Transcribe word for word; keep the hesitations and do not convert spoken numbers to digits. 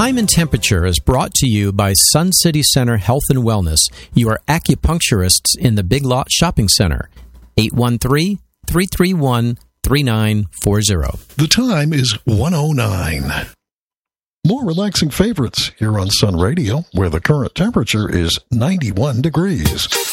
Time and Temperature is brought to you by Sun City Center Health and Wellness, your acupuncturists in the Big Lot Shopping Center. eight one three, three three one, three nine four zero. The time is one oh nine. More relaxing favorites here on Sun Radio, where the current temperature is ninety-one degrees.